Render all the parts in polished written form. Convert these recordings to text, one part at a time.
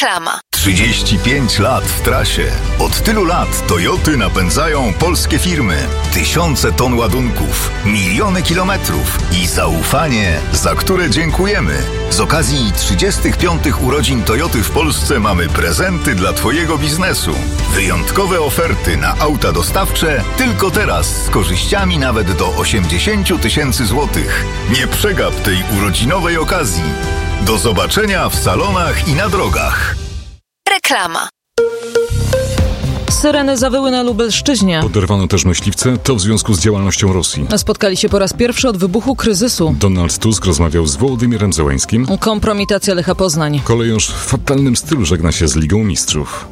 Reklama. 35 lat w trasie. Od tylu lat Toyoty napędzają polskie firmy. Tysiące ton ładunków, miliony kilometrów i zaufanie, za które dziękujemy. Z okazji 35 urodzin Toyoty w Polsce mamy prezenty dla Twojego biznesu. Wyjątkowe oferty na auta dostawcze tylko teraz z korzyściami nawet do 80 000 złotych. Nie przegap tej urodzinowej okazji. Do zobaczenia w salonach i na drogach. Reklama. Syreny zawyły na Lubelszczyźnie. Poderwano też myśliwce, to w związku z działalnością Rosji. Spotkali się po raz pierwszy od wybuchu kryzysu. Donald Tusk rozmawiał z Wołodymirem Zełeńskim. Kompromitacja Lecha Poznań. Kolejorz w fatalnym stylu żegna się z Ligą Mistrzów.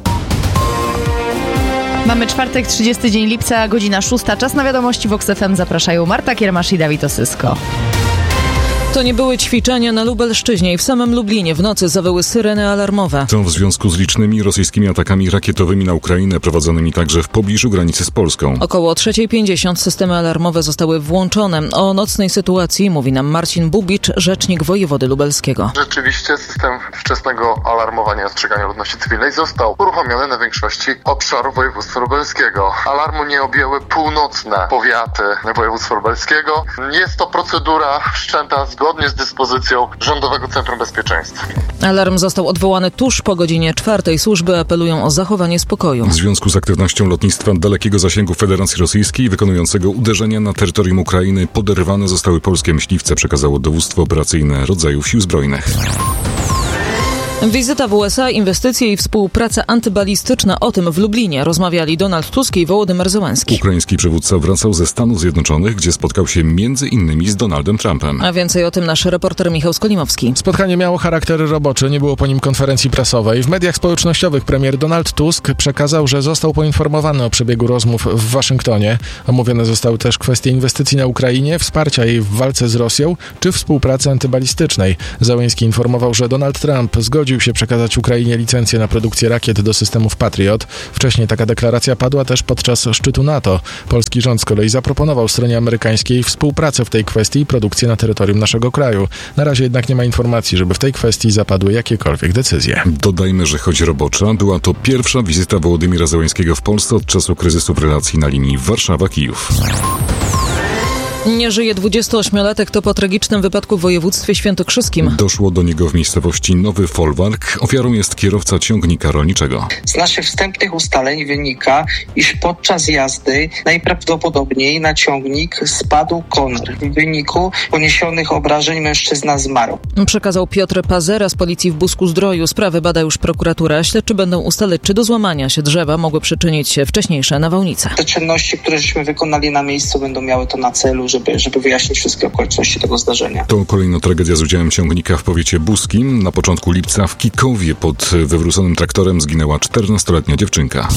Mamy czwartek, 30 dzień lipca, godzina 6. Czas na wiadomości w Vox FM. Zapraszają Marta Kiermasz i Dawid Osysko. To nie były ćwiczenia na Lubelszczyźnie i w samym Lublinie w nocy zawyły syreny alarmowe. To w związku z licznymi rosyjskimi atakami rakietowymi na Ukrainę, prowadzonymi także w pobliżu granicy z Polską. Około 3:50 systemy alarmowe zostały włączone. O nocnej sytuacji mówi nam Marcin Bubicz, rzecznik wojewody lubelskiego. Rzeczywiście system wczesnego alarmowania i ostrzegania ludności cywilnej został uruchomiony na większości obszarów województwa lubelskiego. Alarmu nie objęły północne powiaty województwa lubelskiego. Jest to procedura wszczęta zgodnie z dyspozycją Rządowego Centrum Bezpieczeństwa. Alarm został odwołany tuż po godzinie 4. Służby apelują o zachowanie spokoju. W związku z aktywnością lotnictwa dalekiego zasięgu Federacji Rosyjskiej wykonującego uderzenia na terytorium Ukrainy poderwane zostały polskie myśliwce, przekazało dowództwo operacyjne rodzajów Sił Zbrojnych. Wizyta w USA, inwestycje i współpraca antybalistyczna. O tym w Lublinie rozmawiali Donald Tusk i Wołodymyr Zełeński. Ukraiński przywódca wracał ze Stanów Zjednoczonych, gdzie spotkał się m.in. z Donaldem Trumpem. A więcej o tym nasz reporter Michał Skolimowski. Spotkanie miało charakter roboczy, nie było po nim konferencji prasowej. W mediach społecznościowych premier Donald Tusk przekazał, że został poinformowany o przebiegu rozmów w Waszyngtonie. Omówione zostały też kwestie inwestycji na Ukrainie, wsparcia jej w walce z Rosją czy współpracy antybalistycznej. Zełeński informował, że Donald Trump zgodził się przekazać Ukrainie licencję na produkcję rakiet do systemów Patriot. Wcześniej taka deklaracja padła też podczas szczytu NATO. Polski rząd z kolei zaproponował stronie amerykańskiej współpracę w tej kwestii i produkcję na terytorium naszego kraju. Na razie jednak nie ma informacji, żeby w tej kwestii zapadły jakiekolwiek decyzje. Dodajmy, że choć robocza, była to pierwsza wizyta Wołodymira Zełeńskiego w Polsce od czasu kryzysu w relacji na linii Warszawa-Kijów. Nie żyje 28-latek, to po tragicznym wypadku w województwie świętokrzyskim. Doszło do niego w miejscowości Nowy Folwark. Ofiarą jest kierowca ciągnika rolniczego. Z naszych wstępnych ustaleń wynika, iż podczas jazdy najprawdopodobniej na ciągnik spadł konar. W wyniku poniesionych obrażeń mężczyzna zmarł. Przekazał Piotr Pazera z policji w Busku-Zdroju. Sprawę bada już prokuratura. Śledczy będą ustalać, czy do złamania się drzewa mogły przyczynić się wcześniejsze nawałnice. Te czynności, które żeśmy wykonali na miejscu, będą miały to na celu, żeby wyjaśnić wszystkie okoliczności tego zdarzenia. To kolejna tragedia z udziałem ciągnika w powiecie buskim. Na początku lipca w Kikowie pod wywróconym traktorem zginęła 14-letnia dziewczynka.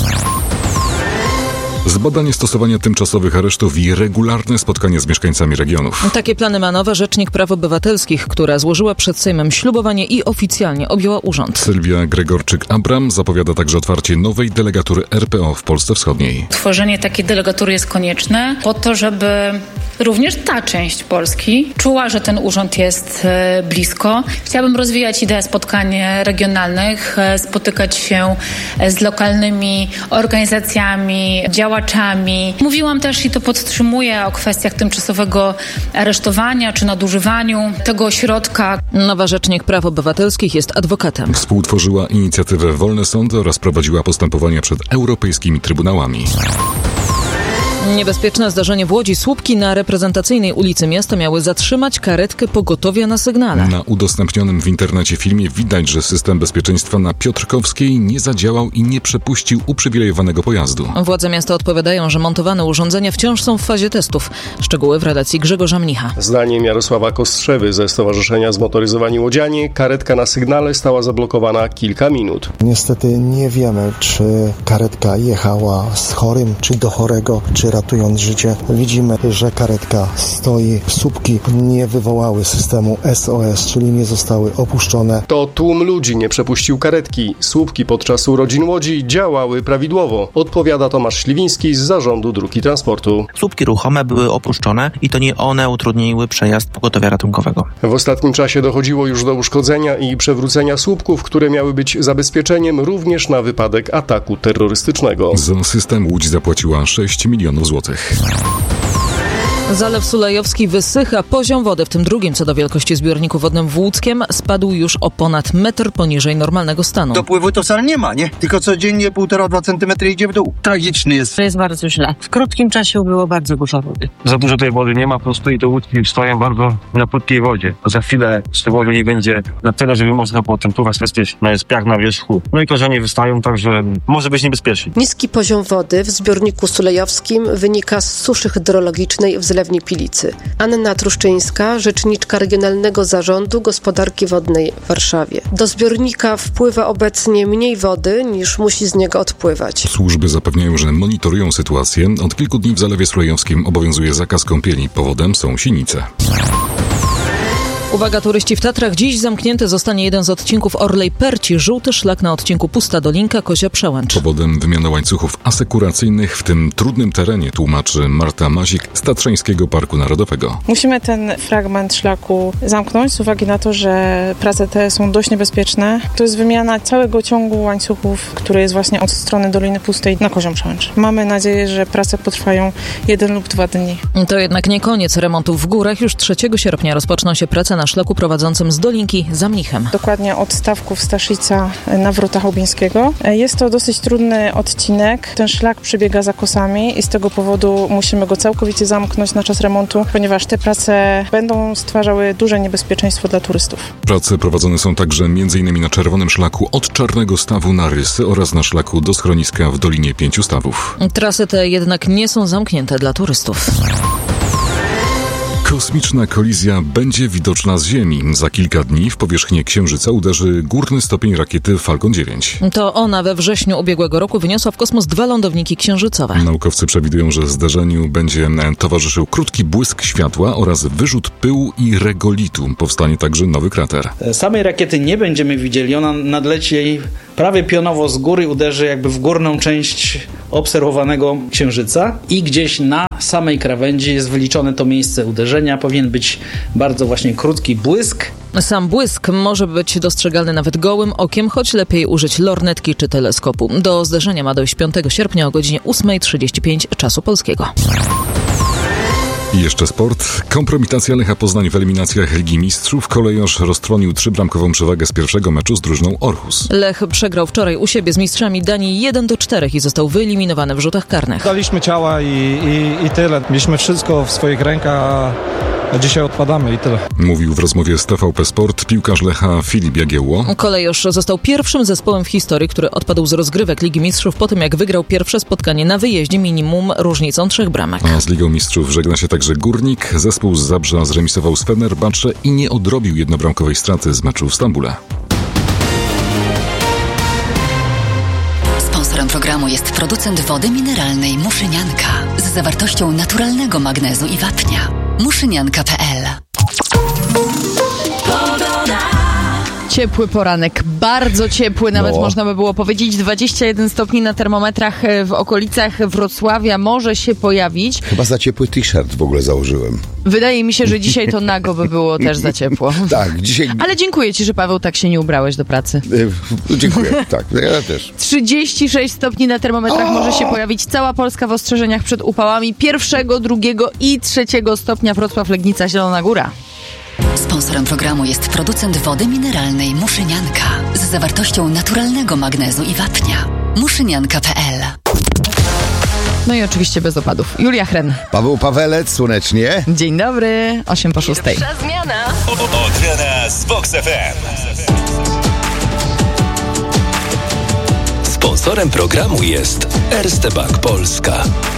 Zbadanie stosowania tymczasowych aresztów i regularne spotkanie z mieszkańcami regionów. Takie plany ma nowa rzecznik praw obywatelskich, która złożyła przed Sejmem ślubowanie i oficjalnie objęła urząd. Sylwia Gregorczyk-Abram zapowiada także otwarcie nowej delegatury RPO w Polsce Wschodniej. Tworzenie takiej delegatury jest konieczne po to, żeby również ta część Polski czuła, że ten urząd jest blisko. Chciałabym rozwijać ideę spotkań regionalnych, spotykać się z lokalnymi organizacjami, działaczami. Mówiłam też i to podtrzymuję o kwestiach tymczasowego aresztowania czy nadużywaniu tego ośrodka. Nowa rzecznik praw obywatelskich jest adwokatem. Współtworzyła inicjatywę Wolne Sądy oraz prowadziła postępowania przed europejskimi trybunałami. Niebezpieczne zdarzenie w Łodzi. Słupki na reprezentacyjnej ulicy miasta miały zatrzymać karetkę pogotowia na sygnale. Na udostępnionym w internecie filmie widać, że system bezpieczeństwa na Piotrkowskiej nie zadziałał i nie przepuścił uprzywilejowanego pojazdu. Władze miasta odpowiadają, że montowane urządzenia wciąż są w fazie testów. Szczegóły w relacji Grzegorza Mnicha. Zdaniem Jarosława Kostrzewy ze Stowarzyszenia Zmotoryzowani Łodzianie karetka na sygnale stała zablokowana kilka minut. Niestety nie wiemy, czy karetka jechała z chorym, czy do chorego, czy ratując życie. Widzimy, że karetka stoi. Słupki nie wywołały systemu SOS, czyli nie zostały opuszczone. To tłum ludzi nie przepuścił karetki. Słupki podczas urodzin Łodzi działały prawidłowo, odpowiada Tomasz Śliwiński z Zarządu Dróg i Transportu. Słupki ruchome były opuszczone i to nie one utrudniły przejazd pogotowia ratunkowego. W ostatnim czasie dochodziło już do uszkodzenia i przewrócenia słupków, które miały być zabezpieczeniem również na wypadek ataku terrorystycznego. Za system Łódź zapłaciła 6 milionów złotych. Zalew Sulejowski wysycha. Poziom wody, w tym drugim co do wielkości zbiorniku wodnym w Łódzkiem, spadł już o ponad metr poniżej normalnego stanu. Dopływu to wcale nie ma, nie? Tylko codziennie 1,5-2 cm idzie w dół. Tragiczny jest. To jest bardzo źle. W krótkim czasie było bardzo dużo wody. Za dużo tej wody nie ma, po prostu i te łódki stoją bardzo na płytkiej wodzie. Za chwilę z tej wody nie będzie na tyle, żeby można było tam pływać bezpiecznie. Jest piach na wierzchu. No i korzenie wystają, także może być niebezpiecznie. Niski poziom wody w zbiorniku sulejowskim wynika z suszy hydrologicznej w zlewni Pilicy. Anna Truszczyńska, rzeczniczka Regionalnego Zarządu Gospodarki Wodnej w Warszawie. Do zbiornika wpływa obecnie mniej wody, niż musi z niego odpływać. Służby zapewniają, że monitorują sytuację. Od kilku dni w Zalewie Sulejowskim obowiązuje zakaz kąpieli. Powodem są sinice. Uwaga, turyści w Tatrach. Dziś zamknięty zostanie jeden z odcinków Orlej-Perci. Żółty szlak na odcinku Pusta Dolinka, Kozia Przełęcz. Powodem wymiana łańcuchów asekuracyjnych w tym trudnym terenie, tłumaczy Marta Mazik z Tatrzańskiego Parku Narodowego. Musimy ten fragment szlaku zamknąć z uwagi na to, że prace te są dość niebezpieczne. To jest wymiana całego ciągu łańcuchów, który jest właśnie od strony Doliny Pustej na Kozią Przełęcz. Mamy nadzieję, że prace potrwają 1 lub 2 dni. To jednak nie koniec remontów w górach. Już 3 sierpnia rozpoczną się prace na szlaku prowadzącym z Dolinki za Mnichem. Dokładnie od stawków Staszica na Wrota Chałbińskiego. Jest to dosyć trudny odcinek. Ten szlak przebiega za kosami i z tego powodu musimy go całkowicie zamknąć na czas remontu, ponieważ te prace będą stwarzały duże niebezpieczeństwo dla turystów. Prace prowadzone są także m.in. na Czerwonym Szlaku od Czarnego Stawu na Rysy oraz na szlaku do schroniska w Dolinie 5 Stawów. Trasy te jednak nie są zamknięte dla turystów. Kosmiczna kolizja będzie widoczna z Ziemi. Za kilka dni w powierzchnię Księżyca uderzy górny stopień rakiety Falcon 9. To ona we wrześniu ubiegłego roku wyniosła w kosmos 2 lądowniki księżycowe. Naukowcy przewidują, że zdarzeniu będzie towarzyszył krótki błysk światła oraz wyrzut pyłu i regolitu. Powstanie także nowy krater. Samej rakiety nie będziemy widzieli. Ona nadleci prawie pionowo z góry, uderzy jakby w górną część obserwowanego Księżyca i gdzieś na samej krawędzi jest wyliczone to miejsce uderzenia. Powinien być bardzo właśnie krótki błysk. Sam błysk może być dostrzegalny nawet gołym okiem, choć lepiej użyć lornetki czy teleskopu. Do zdarzenia ma dojść 5 sierpnia o godzinie 8:35 czasu polskiego. I jeszcze sport. Kompromitacja Lecha Poznań w eliminacjach Ligi Mistrzów. Kolejorz roztrwonił 3-bramkową przewagę z pierwszego meczu z drużyną Orhus. Lech przegrał wczoraj u siebie z mistrzami Danii 1-4 i został wyeliminowany w rzutach karnych. Daliśmy ciała i tyle. Mieliśmy wszystko w swoich rękach, a dzisiaj odpadamy i tyle. Mówił w rozmowie z TVP Sport piłkarz Lecha Filip Jagiełło. Kolejorz został pierwszym zespołem w historii, który odpadł z rozgrywek Ligi Mistrzów po tym, jak wygrał pierwsze spotkanie na wyjeździe minimum różnicą 3 bramek. A z Ligą Mistrzów żegna się także Górnik. Zespół z Zabrza zremisował z Fenerbahce i nie odrobił jednobramkowej straty z meczu w Stambule. Sponsorem programu jest producent wody mineralnej Muszynianka z zawartością naturalnego magnezu i wapnia. Muszynianka.pl. Ciepły poranek, bardzo ciepły, nawet można by było powiedzieć. 21 stopni na termometrach w okolicach Wrocławia może się pojawić. Chyba za ciepły t-shirt w ogóle założyłem. Wydaje mi się, że dzisiaj to nago by było też za ciepło. Tak, dzisiaj... Ale dziękuję Ci, że Paweł tak się nie ubrałeś do pracy. Dziękuję, tak, ja też. 36 stopni na termometrach może się pojawić. Cała Polska w ostrzeżeniach przed upałami 1., 2. i 3 stopnia. Wrocław, Legnica, Zielona Góra. Sponsorem programu jest producent wody mineralnej Muszynianka z zawartością naturalnego magnezu i wapnia. Muszynianka.pl. No i oczywiście bez opadów. Julia Chren. Paweł Pawelec, słonecznie. Dzień dobry, 8:06. Pierwsza zmiana. Od rana z Vox FM. Sponsorem programu jest Erste Bank Polska.